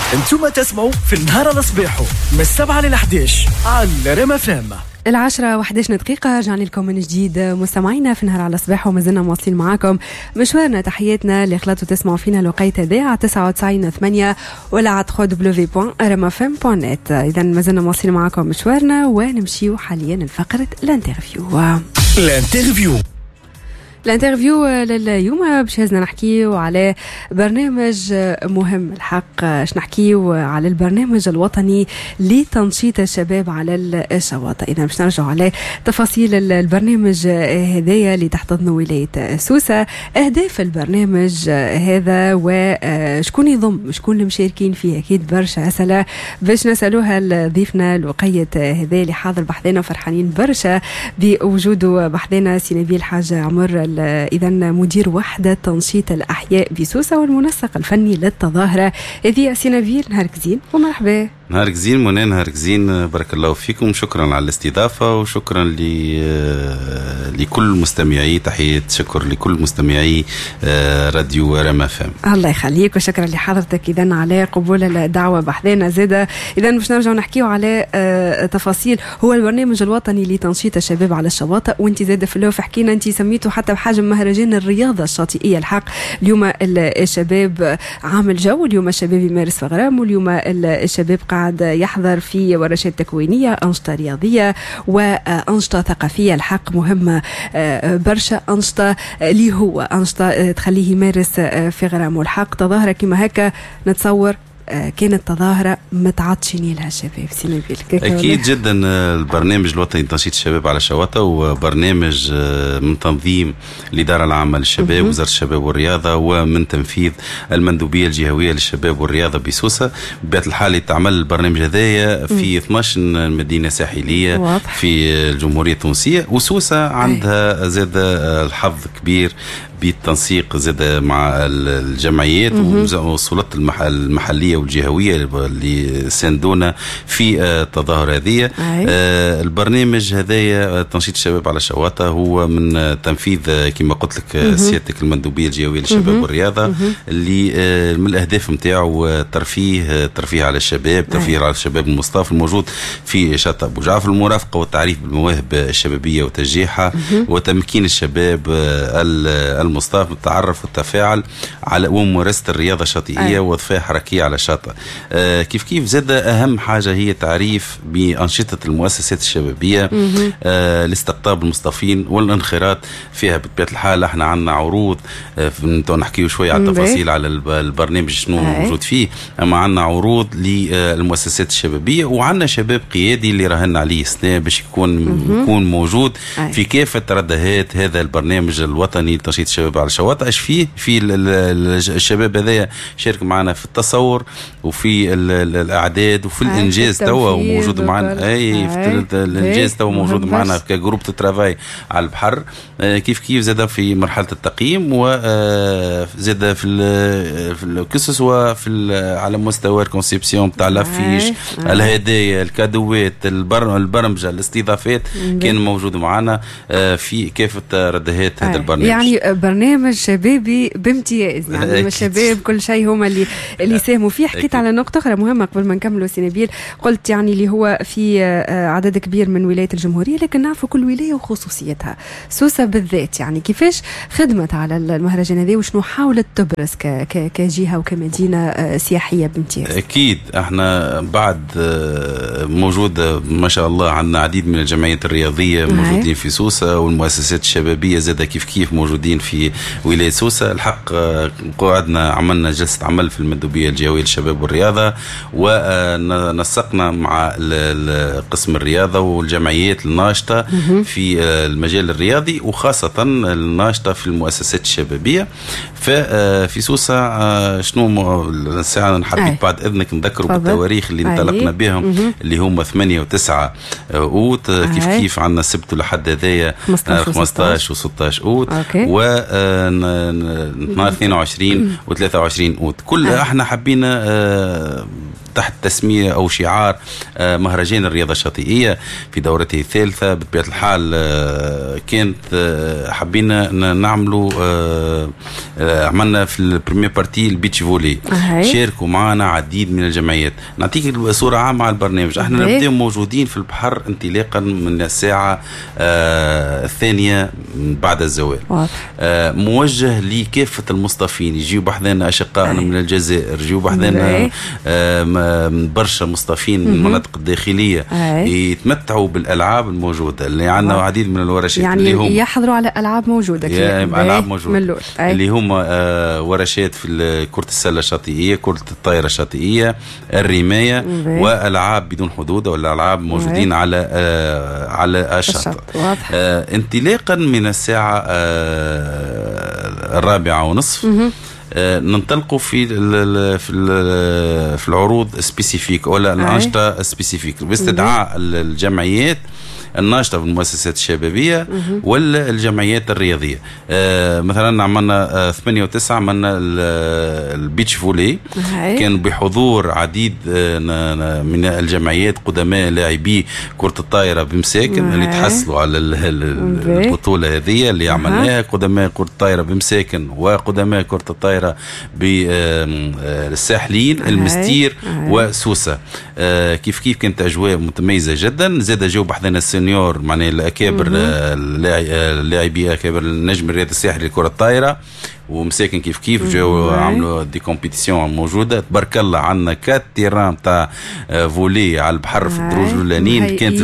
انتم تسمعوا في النهار على صباحو من 7 ل 11 على ريم اف ام. 10:11 دقيقة رجعنا لكم من جديد مستمعينا في نهار على صباح، وما زلنا مواصلين معاكم مشوارنا. تحياتنا اللي خلطوا تسمعوا فينا لوقيت هذا على 99.8 ولا على www.rmfm.net. إذا ما زلنا مواصلين معاكم مشوارنا، ونمشيو حاليا لفقرة الانترفيو لليوم. باش هزنا نحكيو على برنامج مهم الحق، نحكيو على البرنامج الوطني لتنشيط الشباب على الشواطئ. إذا باش نرجعوا على تفاصيل البرنامج هذايا اللي تحتضن ولاية سوسة، أهداف البرنامج هذا وشكون يضم، شكون المشاركين فيه. أكيد برشا أسئلة باش نسألوها لضيفنا لوقية هذا اللي حاضر بحذنا، وفرحانين برشا بوجوده بحذنا سي نبيل حاج عمر، إذا مدير وحدة تنشيط الأحياء بسوسة والمنسق الفني للتظاهرة. هذه سي نبيل، نهارك زين ومرحبا. نهارك زين منى، نهارك زين، بارك الله فيكم، شكرا على الاستضافة وشكرا لكل مستمعي، تحية شكر لكل مستمعي راديو ريم اف ام. الله يخليك وشكرا لحضرتك إذا على قبول الدعوة بحذنا زادة. إذا باش نرجع نحكيو على تفاصيل هو البرنامج الوطني لتنشيط الشباب على الشواطئ، وانت زادة في اللوف حكينا انت سميته حتى بحجم مهرجان الرياضة الشاطئية. الحق اليوم الشباب عامل جو، اليوم الشباب يمارس غرام، واليوم الشباب قاعد يحضر في ورشات تكوينية، أنشطة رياضية وأنشطة ثقافية. الحق مهمة برشا أنشطة اللي هو أنشطة تخليه يمارس في غرامه. الحق تظاهرة كما هكا نتصور كانت تظاهرة متعطشين لها الشباب سي نبيل. أكيد جدا. البرنامج الوطني لتنشيط الشباب على الشواطئ وبرنامج من تنظيم الإدارة العامة للشباب وزارة الشباب والرياضة، ومن تنفيذ المندوبية الجهوية للشباب والرياضة بسوسة. بطبيعة الحال تعمل البرنامج هذايا في 12 مدينة ساحلية واضح في الجمهورية التونسية، وسوسة عندها زاد الحظ كبير بالتنسيق زاد مع الجمعيات والسلطات المحلية والجهوية اللي ساندونا في التظاهر هذه. البرنامج هذايا تنشيط الشباب على الشواطئ هو من تنفيذ كما قلت لك سيادتك المندوبية الجهوية للشباب والرياضة، اللي من الأهداف متاعه ترفيه على الشباب، ترفيه على الشباب المصطاف الموجود في شاطئ أبو جعفر، المرافقة والتعريف بالمواهب الشبابية وتشجيعها، وتمكين الشباب المصطاف بالتعرف والتفاعل على وممارسة الرياضة الشاطئية ووظيفة حركية على الشاطئ. كيف زاد أهم حاجة هي تعريف بأنشطة المؤسسات الشبابية لاستقطاب المصطافين والانخراط فيها. بطبيعة الحال احنا عندنا عروض، نحكيو شوية على التفاصيل على البرنامج شنو موجود فيه، اما عندنا عروض للمؤسسات الشبابية، وعندنا شباب قيادي اللي راهن عليه سنة باش يكون موجود في كافة ردهات هذا البرنامج الوطني لتنشيط الشباب على الشواطئ. ايش فيه؟ في الشباب هذايا شارك معنا في التصور وفي الاعداد وفي الانجاز توا موجود معنا. في الانجاز توا موجود معنا كجروب ترافاي على البحر. كيف زاد في مرحله التقييم، وزاد في القصص وفي على مستوى الكونسيبسيون تاع لافيش، الهدايا، الكادوات، البرمجه، الاستضافات كان موجود معنا في كافه ردهات هذا البرنامج. يعني برنامج شبابي بامتياز، يعني الشباب كل شيء هما اللي ساهموا فيه. حكيت على نقطة أخرى مهمة قبل ما نكملوا سي نبيل، قلت يعني اللي هو في عدد كبير من ولاية الجمهورية، لكن نعرفوا كل ولاية وخصوصيتها. سوسة بالذات يعني كيفاش خدمت على المهرجان هذا وشنو حاولت تبرز كجهة وكمدينة سياحية بامتياز؟ أكيد احنا بعد موجود ما شاء الله عندنا عديد من الجمعيات الرياضية موجودين في سوسة، والمؤسسات الشبابية زاد كيف موجودين في ولاية سوسة. الحق قعدنا عملنا جلسة عمل في المندوبية الجهوية للشباب والرياضة، ونسقنا مع قسم الرياضة والجمعيات الناشطة في المجال الرياضي، وخاصة الناشطة في المؤسسات الشبابية. ففي سوسة شنو الساعة نحبك بعد إذنك نذكروا بالتواريخ اللي انطلقنا بهم، اللي هم 8 و9 أوت. كيف عندنا السبت لحد هذايا 15 و16 أوت، ونهار 22 و23 أوت. كل احنا حبينا تحت تسمية أو شعار مهرجان الرياضة الشاطئية في دورته الثالثة. بطبيعة الحال كانت حبينا نعملوا عملنا في البريمير بارتي البيتش فولي. شاركوا معنا عديد من الجمعيات. نعطيك صورة عامة على البرنامج. احنا نبدأ موجودين في البحر انطلاقا من الساعة الثانية بعد الزوال. موجه لكافة المصطفين. يجيوا بحذنا أشقائنا من الجزائر، يجيوا بحذنا برشا مصطفين من المناطق الداخلية يتمتعوا بالألعاب الموجودة اللي عندنا عديد من الورشات. يعني اللي هم يحضروا على ألعاب موجودة. ألعاب موجودة اللي هم ورشات في كرة السلة الشاطئية، كرة الطائرة الشاطئية، الرماية، وألعاب بدون حدود ولا ألعاب موجودين على الشاطئ. انطلاقا من الساعة 4:30 ننطلقوا في العروض سبيسيفيك ولا الأنشطة سبيسيفيك باستدعاء الجمعيات الناشطة في المؤسسات الشبابية ولا الجمعيات الرياضية. مثلا عملنا 8 و9 عملنا البيتش فولي، كان بحضور عديد من الجمعيات قدماء لاعبي كرة الطائرة بمساكن اللي تحصلوا على البطولة هذه اللي عملناها. قدماء كرة الطائرة بمساكن وقدماء كرة الطائرة بالساحلين المستير وسوسة. كيف كانت أجواء متميزة جدا. زاد جو بحثنا السنيور معناه الأكابر اللاعبي أكابر النجم الرياضي الساحلي لكرة الطائرة ومساكن كيف جاو عملوا دي كومبيتيسيون موجوده. تبارك الله عندنا 4 تيران تاع فولي على البحر في الدروج الاولانيين. كانت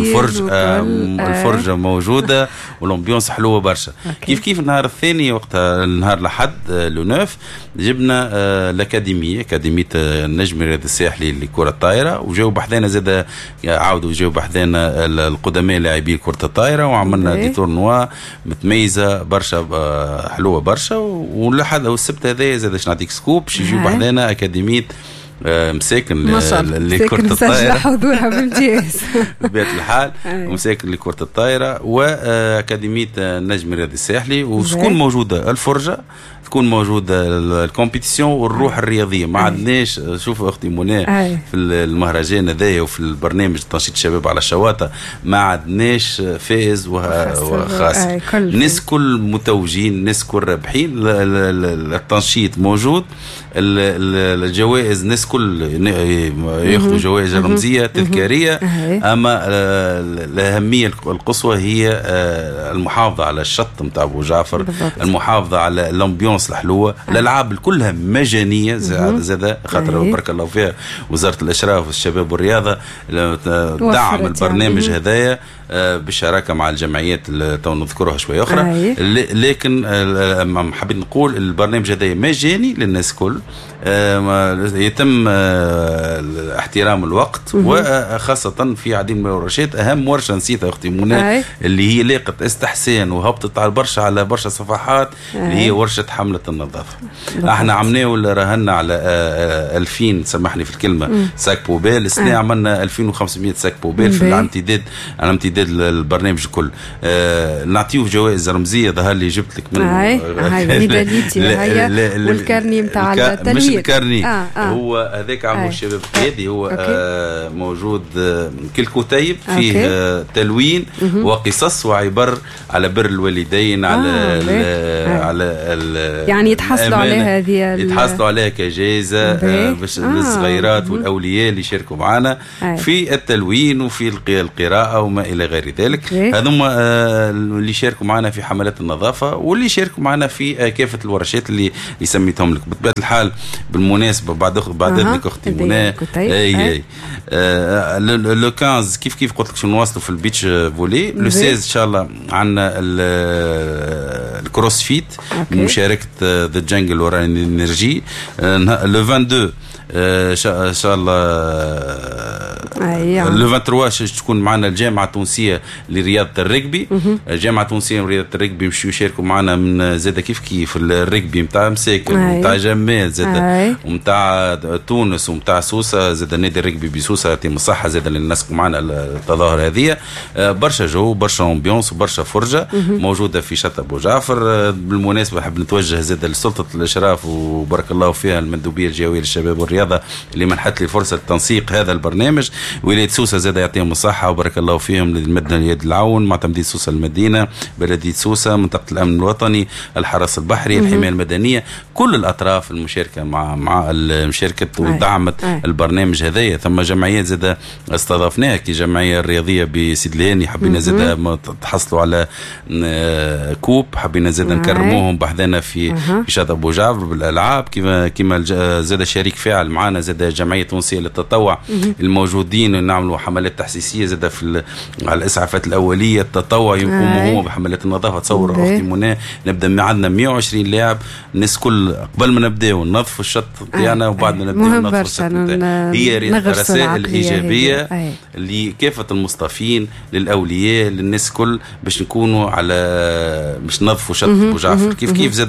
الفرجه موجوده والامبيونس حلوه برشا. كيف النهار الثاني وقت النهار لحد لو 9 جبنا اكاديميه النجم الرياضي الساحلي لكره الطائره وجاو بحذانا زاد عاودوا جاو بحذانا القدماء لاعبي كره الطائره وعملنا دي تورنوا متميزه برشا حلوه برشا. ولحد السبت هذا زاد نعطيك سكوب باش يجيو بحذانا اكاديميه مساكن لكرة الطائرة حضورها بالامتياز بطبيعة الحال ومساكن لكرة الطائرة وأكاديمية النجم الرياضي الساحلي. وتكون موجودة الفرجة، تكون موجودة الكومبيتيسيون والروح الرياضية. ما عندناش شوف أختي منى في المهرجان هذايا وفي البرنامج تنشيط الشباب على الشواطئ ما عندناش فائز وخاسر. الناس كل متوجين، الناس كل رابحين. التنشيط موجود، الجوائز ناس كل ياخذوا جوائز رمزية تذكارية. أما الأهمية القصوى هي المحافظة على الشط متاع أبو جعفر، المحافظة على الأمبيونس الحلوة. الألعاب كلها مجانية زاد خاطر بارك الله فيها وزارة الإشراف والشباب والرياضة دعم البرنامج هذايا بالشراكة مع الجمعيات اللي تو نذكرها شوية أخرى. لكن حابين نقول البرنامج هذا مجاني للناس كل. يتم احترام الوقت وخاصة في عديد من الورشات. أهم ورشة نسيتها أختي منى اللي هي لاقت استحسان وهبطت على برشا صفحات اللي هي ورشة حملة النظافة. احنا عملنا ولا راهنا على 2000 سمحني في الكلمة ساك بوبيل. السنة عملنا 2500 ساك بوبيل في الامتداد على امتداد البرنامج الكل. نعطيوه جوائز رمزية. ظهر لي جبت لك من هاي والكارني متاع التلوين. مش الكارني هو هذاك عمو الشباب القيادي. هو موجود كالكتيب فيه تلوين وقصص وعبر على بر الوالدين على يعني يتحصلوا عليها هذه يتحصلوا عليها كجائزة باش للصغيرات والأولياء اللي يشاركوا معنا في التلوين وفي القراءة وما إلى غير ذلك. هذوم اللي يشاركوا معنا في حملات النظافة واللي يشاركوا معنا في كافة الورشات اللي سميتهم لك. بطبيعة الحال بالمناسبة بعد إذنك أختي منى لو 15 كيف قلت لك شو نواصلوا في البيتش فولي. لو 16 إن شاء الله عندنا الكروس فيت بمشاركة ذا جانجل ورا انرجي. لو 22 ان شاء الله لو 23 تكون معنا الجامعه التونسيه لرياضه الرجبي. الجامعه التونسيه لرياضه الرجبي يمشيو يشاركوا معنا من زاده كيف الرجبي نتاع مساكن ونتاع جمال زاده ونتاع تونس ونتاع سوسه زاده نادي الرجبي بسوسه يعطيهم الصحه زاده اللي نسقوا معنا التظاهر هذه. برشا جو برشا امبيونس وبرشا فرجه موجوده في شط ابو جعفر. بالمناسبه نحب نتوجه زاده لسلطه الاشراف وبارك الله فيها المندوبيه الجهويه للشباب والرياضه والرياضة اللي منحت لي فرصة تنسيق هذا البرنامج. ولاية سوسة زاد يعطيهم الصحة وبارك الله فيهم للمدن يد العون، معتمدية سوسة المدينة، بلدية سوسة، منطقة الأمن الوطني، الحرس البحري، الحماية المدنية، كل الأطراف المشاركة مع المشاركة ودعمت البرنامج هذايا. ثم جمعيات زاد استضافناها كجمعية الرياضية بسيد لهاني، حبينا زاد تحصلوا على كوب، حبينا زاد نكرموهم بحذنا في شاطئ أبو جعفر بالألعاب. كما زاد شريك فاعل معنا زاد جمعية تونسية للتطوع الموجودين، نعملوا حملات تحسيسية زاد على الإسعافات الأولية، التطوع يقوموا هو بحملات النظافة. تصور أختي منى نبدأ عندنا 120 لاعب، الناس كل قبل ما نبداو ننظفوا الشط ديالنا وبعد ما نبداو ننظفوا الشط. هي رسائل إيجابية لكافة المصطفين، للأولياء، للناس كل، باش نكونوا على باش ننظفوا شط أبو جعفر. كيف زاد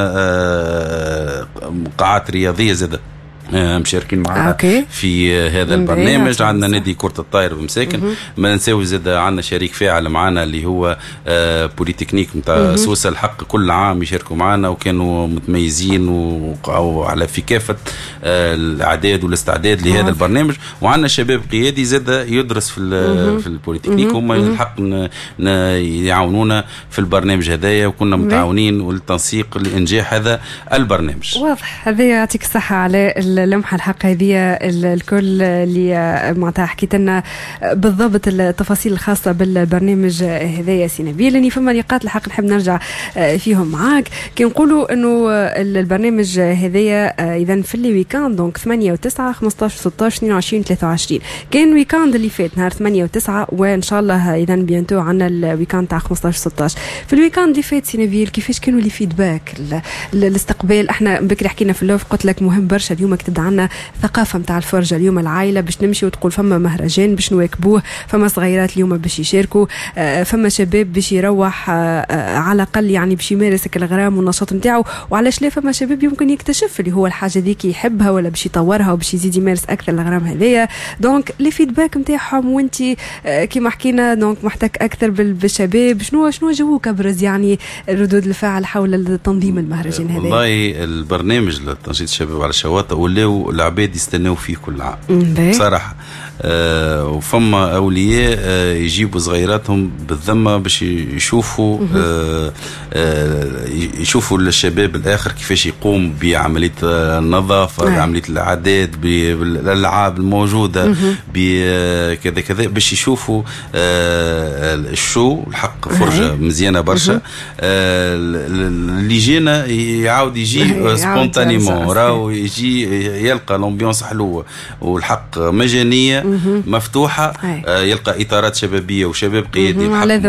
عندنا قاعات رياضية زاد مشاركين معنا في هذا البرنامج. عندنا نادي كرة الطائر بمساكن، ما ننساوش زاد عندنا شريك فاعل معنا اللي هو بوليتكنيك نتاع سوسة. الحق كل عام يشاركوا معنا وكانوا متميزين وعلى في كافة الأعداد والاستعداد لهذا البرنامج. وعندنا شباب قيادي زاد يدرس في البوليتكنيك، هم الحق يعاونونا في البرنامج هذايا، وكنا متعاونين والتنسيق لإنجاح هذا البرنامج. واضح. هذا يعطيك الصحة على اللمحة الحق هذه الكل اللي معناتها حكيت لنا بالضبط التفاصيل الخاصة بالبرنامج هذايا سي نبيل. لاني فما نقاط الحق نحب نرجع فيهم معاك. كي نقولوا انه البرنامج هذايا اذا في اللي ويكاند دونك 8 و9 15 16 22 23 كان ويكاند اللي فات نهار 8 و9، وان شاء الله اذا بيانتو عندنا الويكاند تاع 15 16. في الويكاند اللي فات سي نبيل كيفاش كانوا لي فيدباك الاستقبال؟ احنا بكري حكينا في اللوف قلت لك مهم برشا اليوم تبدا عنا ثقافه نتاع الفرجه. اليوم العائله باش نمشي وتقول فما مهرجان باش نواكبوه، فما صغيرات اليوم باش يشاركوا، فما شباب باش يروح على الاقل يعني باش يمارس الغرام والنشاط نتاعو، وعلاش لا فما شباب يمكن يكتشف اللي هو الحاجه ذيك يحبها ولا باش يطورها وباش يزيد يمارس اكثر الغرام هذايا. دونك لي فيدباك نتاعهم وانت كيما حكينا دونك محتك اكثر بالشباب، شنو جوك ابرز يعني ردود الفعل حول تنظيم المهرجان هذا؟ والله البرنامج لتنشيط الشباب على الشواطئ ولاو العباد يستناو فيه كل عام بصراحة. وفما أولياء يجيبوا صغيراتهم بالذمة باش يشوفوا الشباب الآخر كيفاش يقوم بعملية النظافة، بعملية الإعداد، بالألعاب الموجودة، بكذا كذا، باش يشوفوا الشو الحق فرجة مزيانة برشا. اللي جينا يعاود يجي سبونتانيمون، راهو يجي يلقى الامبيونس حلوة والحق مجانية مفتوحة، يلقى إطارات شبابية وشباب قيادي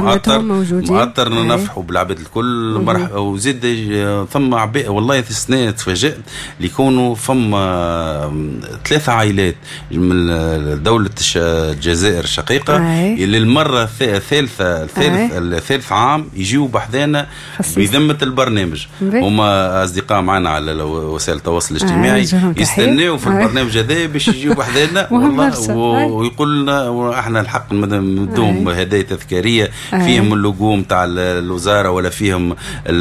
مؤطر ننفحوا بالعباد الكل مرحبا. وزيد ثم عباد والله استثناء تفاجأت ليكونوا ثم 3 عائلات من دولة الجزائر الشقيقة للمرة الثالث عام يجيوا بحذانا بذمة البرنامج. هما أصدقاء معنا على وسائل التواصل الاجتماعي يستناو في البرنامج هذا باش يجيوا بحذانا والله، ويقول لنا احنا الحق ندوم هدايا تذكاريه فيهم اللوجو نتاع الوزاره ولا فيهم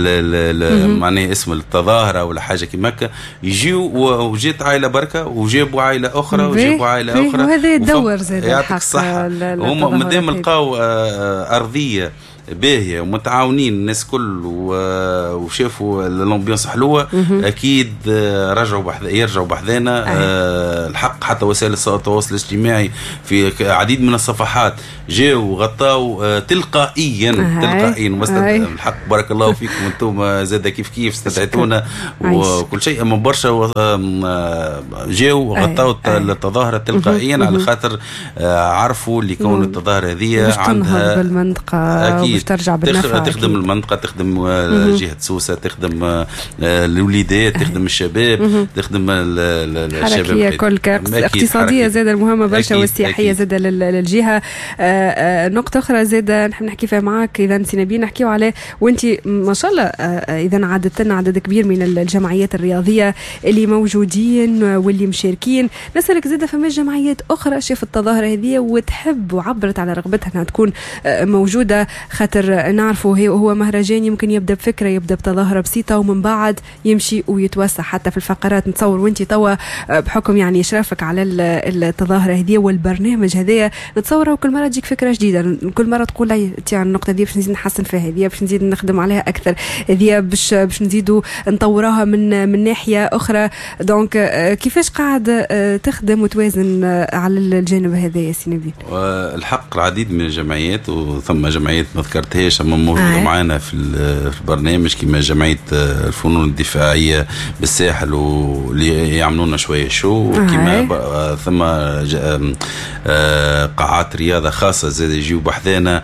معناه اسم التظاهره ولا حاجه كيما هكا. يجيوا وجات عائله بركه وجابوا عائله اخرى وجابوا عائله اخرى، وهذا يدور زاد يعطيك الصحه. هما مادام لقاو ارضيه باهيه ومتعاونين الناس كل وشافوا الامبيونس حلوه، اكيد يرجعوا بحذانا. الحق حتى وسائل التواصل الاجتماعي في عديد من الصفحات جاوا غطاوا تلقائيا الحق بارك الله فيكم انتم زاد كيف استدعيتونا وكل شيء من برشا، جاوا غطاوا التظاهره تلقائيا على خاطر عرفوا اللي كون التظاهره هذه عندها بالمنطقه أكيد ترجع بالنفع، تخدم المنطقة، تخدم جهة سوسة، تخدم الوليدات، تخدم الشباب، تخدم الشباب كل اقتصادية زاد المهمة برشا والسياحية زاد للجهة. نقطة أخرى زاد نحب نحكي فيها معك إذا سنبي نحكيو عليه، وانت ما شاء الله إذا عددت لنا عدد كبير من الجمعيات الرياضية اللي موجودين واللي مشاركين. نسألك زاد فما جمعيات أخرى شافت التظاهرة هذه وتحب وعبرت على رغبتها أنها تكون موجودة خاطر نعرفوا هو مهرجان يمكن يبدا بفكره، يبدا بتظاهره بسيطه ومن بعد يمشي ويتوسع حتى في الفقرات. نتصور وانت توا بحكم يعني اشرافك على التظاهره هذه والبرنامج هذايا، نتصور كل مره تجيك فكره جديده، كل مره تقول لي يعني النقطه دي باش نزيد نحسن فيها، هذه باش نزيد نخدم عليها اكثر، هذه باش نزيدوا نطوروها من ناحيه اخرى. دونك كيفاش قاعد تخدم وتوازن على الجانب هذا يا سي نبيل؟ الحق العديد من الجمعيات، وثم جمعيات ما ذكرتهاش اما موجوده معنا في البرنامج، كما جمعيه الفنون الدفاعيه بالساحل واللي يعملونا شويه شو، كما ثم قاعات رياضه خاصه زاد يجيو بحذانا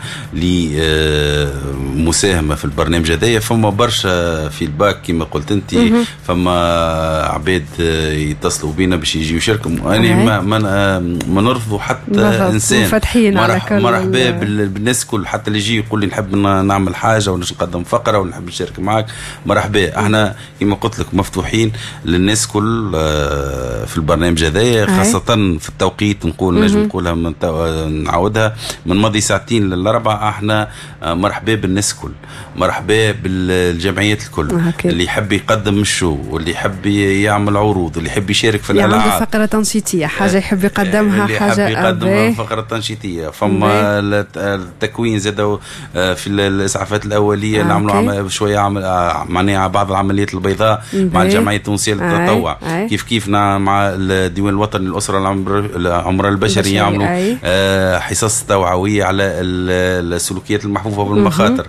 لمساهمه في البرنامج هذايا. فما برشا فيدباك كما قلت انت، فما عباد يتصلوا بينا باش يجيو يشاركوا. انا ما نرفضوا حتى انسان، مرحبا بالناس كل، حتى اللي يجي يقول لي نحب نعمل حاجه ولا نقدم فقره ولا نحب نشارك معك، مرحبا. احنا كما قلت لك مفتوحين للناس كل في البرنامج هذايا، خاصه في التوقيت. نجم نقولها نعاودها من ماضي ساعتين للاربعه، احنا مرحبا بالناس كل، مرحبا بالجمعيات الكل، اللي يحب يقدم الشو واللي يحب يعمل عروض، اللي يحب يشارك في الالعاب، عنده فقره تنشيطيه حاجه يحب يقدمها، اللي حاجه يحب يقدم فقره تنشيطيه. فما التكوين زادوا في الاسعافات الاوليه اللي عملوا شويه معناها بعض العمليات البيضاء مع الجمعيه التونسيه للتطوع، كيف مع الديوان الوطني للاسره العمر البشري يعملوا حصص توعويه على السلوكيات المحفوفه بالمخاطر.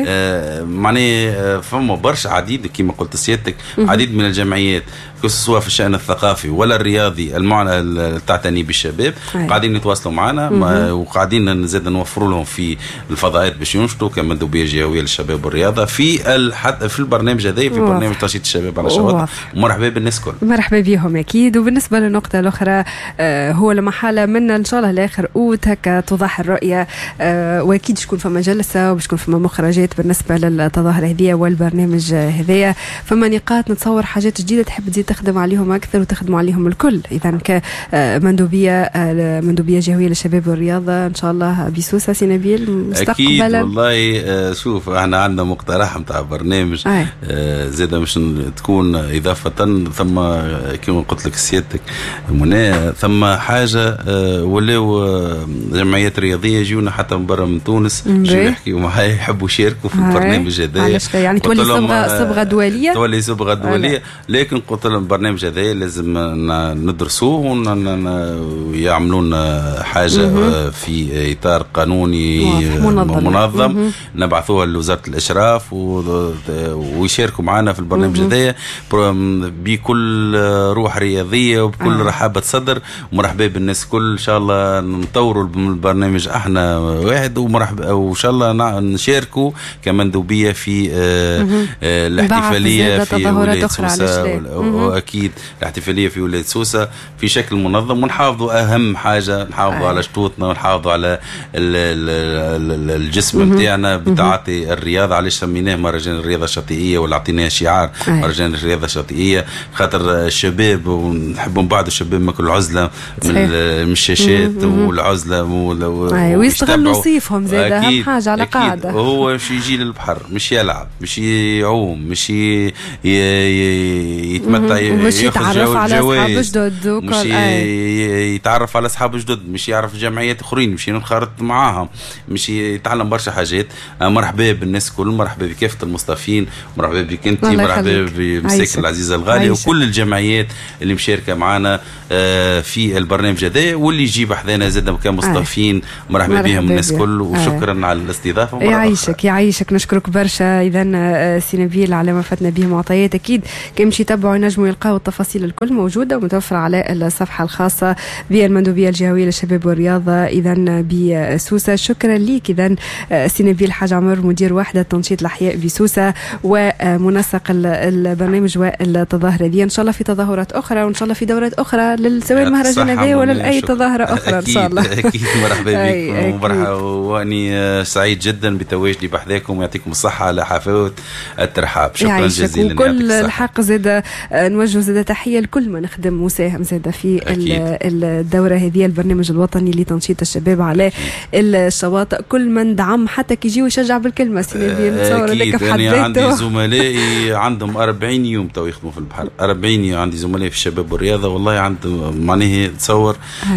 معناها فما برشا عديد كما قلت سيادتك، عديد من الجمعيات سواء في الشأن الثقافي ولا الرياضي المعنى تعتني بالشباب، قاعدين يتواصلوا معنا، وقاعدين نزيد نوفروا لهم في الفضاءات باش ينشطوا كمندوبيه جهويه للشباب والرياضه في البرنامج هذا، في برنامج تنشيط الشباب على شواطئ. ومرحبا بالناس كل، مرحبا بهم اكيد. وبالنسبه للنقطه الاخرى، هو لمحاله من ان شاء الله لاخر اوت هكا توضح الرؤيه، واكيد شكون فما جلسه وباش تكون فما مخرجات بالنسبه للتظاهره هذه والبرنامج هذايا. فما نقاط نتصور حاجات جديده تحب تزيد تخدم عليهم اكثر وتخدموا عليهم الكل، اذا كمندوبيه جهويه للشباب والرياضه ان شاء الله بسوسه سي نبيل مستقبلا. اكيد والله. شوف احنا عندنا مقترح نتاع برنامج زاده مش تكون اضافه، ثم كما قلت لك سيادتك منى، ثم حاجه ولاو جمعيات رياضيه يجونا حتى من برا من تونس يحكيوا معايا، يحبوا يشاركوا في البرنامج هذا. يعني تولي صبغه دوليه، تولي صبغه دوليه. لكن قلت لهم البرنامج هذا لازم ندرسوه ويعملون حاجه في اطار قانوني منظم نبعثوها لوزاره الاشراف ويشاركوا معنا في البرنامج هذا بكل روح رياضيه وبكل رحابه صدر. ومرحبا بالناس كل، ان شاء الله نطوروا البرنامج احنا واحد، ومرحبا وان شاء الله نشاركوا كمندوبيه في الاحتفاليه في ولايه سوسه، واكيد الاحتفاليه في ولايه سوسه في شكل منظم، ونحافظوا اهم حاجه نحافظوا على شطوطنا ونحافظوا على الجسم نتاعنا بتعاطي الرياضه. علاش سميناه مهرجان الرياضه الشاطئيه ولا اعطيناه شعار مهرجان الرياضه الشاطئيه؟ خاطر الشباب ونحبوا بعض الشباب ماكل عزله من الشاشات والعزله ويستغلوا صيفهم زاد، اهم حاجه على قاعده. هو مش يجي للبحر، مش يلعب، مش يعوم، مش يتمتع، يتعرف على اصحاب جدد، مش يتعرف على اصحاب جدد، مش يعرف جمعيات اخرين، مش ينخرط معاهم، مش يتعلم برشا حاجات. مرحبا بالناس كل، مرحبا بكافه المصطفين، مرحبا بك انت، مرحبا بمساك العزيزه الغاليه وكل الجمعيات اللي مشاركه معنا في البرنامج هذا، واللي يجيب حذانا زاد كمصطفين. مرحبا بهم الناس كل، وشكرا على الاستضافه. يعيشك نشكرك برشا. اذا سي نبيل على ما فتنا به معطيات، اكيد كيمشي يتبعوا ينجموا يلقاو التفاصيل الكل موجوده ومتوفره على الصفحه الخاصه بالمندوبيه الجهويه للشباب والرياضه اذا بسوسه. شكرا ليك اذا سي نبيل حاج عمر، مدير وحده تنشيط الاحياء بسوسه ومنسق البرنامج والتظاهره دي. ان شاء الله في تظاهرات اخرى، وان شاء الله في دورات اخرى سواء المهرجان هذا ولا لاي تظاهره اخرى ان شاء الله. اكيد مرحبا بكم ومرحبا، واني سعيد جدا بتواجدي بحذاكم، يعطيكم الصحه على حفاوه الترحاب. شكرا جزيلا. وكل الحق زاد نوجه زادة تحية لكل من خدم مساهم زادة في الدورة هذه، البرنامج الوطني لتنشيط الشباب على الشواطئ. كل من دعم حتى كي يجي ويشجع بالكلمة سينابي نتصور لك في حد ذاته. عندي زملائي عندهم 40 يوم تو يخدموا في البحر، 40 يوم عندي زملائي في الشباب والرياضة، والله عندهم معناه تصور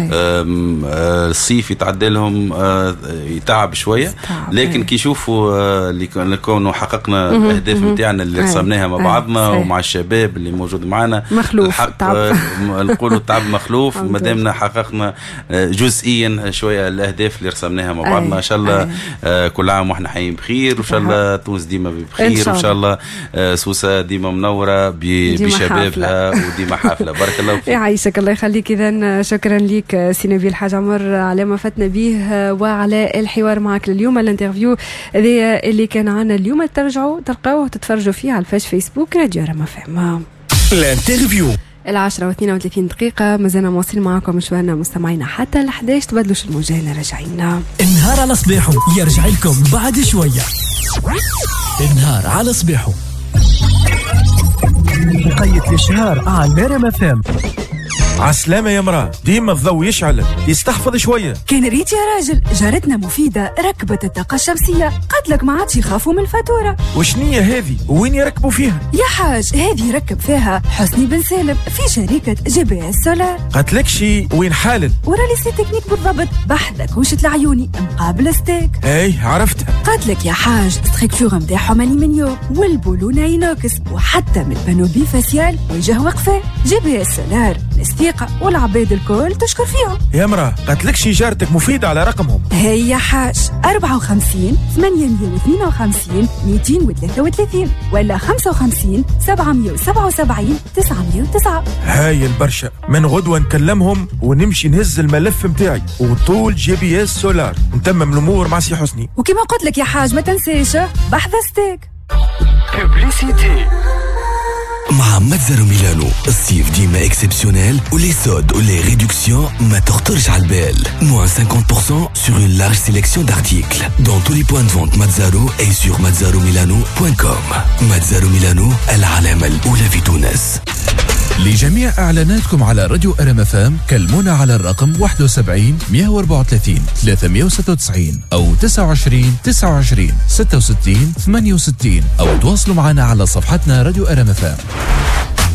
الصيف يتعدى لهم يتعب شوية، لكن كي يشوفوا اللي كونوا حققنا الأهداف نتاعنا اللي رسمناها مع بعضنا ومع الشباب اللي موجود معنا، مخلوف نقولوا التعب مخلوف مادامنا حققنا جزئيا شوية الأهداف اللي رسمناها مع بعضنا. إن شاء الله كل عام واحنا حيين بخير، وإن شاء الله تونس ديما بخير، وإن شاء الله سوسة ديما منورة بشبابها وديما حافلة. بارك الله فيك. يعيشك الله يخليك. إذن شكرا لك سي نبيل الحاج عمر على ما فتنا به وعلى الحوار معك لليوم. الانترفيو اللي كان عنا اليوم ترجعوا تلقاوه تتفرجوا فيه على الفيس فيسبوك راديو رما فهم. الانترفيو 10:32 دقيقة، مازلنا مواصلين معكم مشوارنا مستمعينا حتى 11. تبدلوش الموجة راجعين. النهار على صباحه يرجع لكم بعد شوية. النهار على صباحه قيد الشهر على رما فهم. عسلامة يا مراه، ديما الضوء يشعل يستحفظ شوية. كان ريت يا راجل، جارتنا مفيدة ركبت الطاقة الشمسية، قالت لك ما عادش يخافوا من الفاتورة. وشنية هذه وين يركبوا فيها؟ يا حاج هذه ركب فيها حسني بن سالم في شركة GPS سولار. قالت لك شي وين حالل؟ ورا لي سي تكنيك بالضبط، بحذك وشت العيوني مقابل ستيك. اي عرفتها. قالت لك يا حاج ستركتور نتاعهم ألمنيوم والبولونة ينوكس، وحتى من البانوبي فاسيال وجه وقفة. GPS سولار الثقة والعباد الكل تشكر فيهم. يا مراه قالت لك شي جارتك مفيدة على رقمهم؟ هيا حاج 54 852 233 ولا 55 777 909. هاي البرشا، من غدوة نكلمهم ونمشي نهز الملف متاعي وطول GPS سولار نتمم الأمور مع سي حسني. وكما قلت لك يا حاج ما تنساش بحث ستيك. بوبليسيتي مع متزارو ميلانو، الصيف ديما اكسبسيونيل ولي سود ولي ريدكسيون ما تخطرش على البال. moins 50% sur une large sélection d'articles dans tous les points de vente Mazzaro et sur mazzaromilano.com. Mazzaro Milano, العلامة الأولى في تونس. لجميع إعلاناتكم على راديو رما فام كلمونا على الرقم 71 134 396 أو 29 29 66 68 أو تواصلوا معنا على صفحتنا راديو رما فام.